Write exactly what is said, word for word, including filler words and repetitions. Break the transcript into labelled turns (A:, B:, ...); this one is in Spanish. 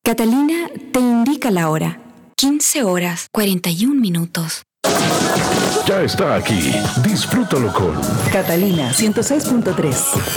A: Catalina te indica la hora. quince horas, cuarenta y un minutos.
B: Ya está aquí. Disfrútalo con
C: Catalina ciento seis punto tres.